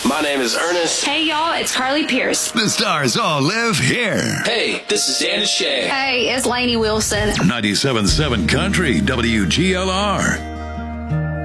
My name is Ernest. Hey, y'all, it's Carly Pierce. The stars all live here. Hey, this is Dan Shay. Hey, it's Lainey Wilson. 97.7 Country, WGLR.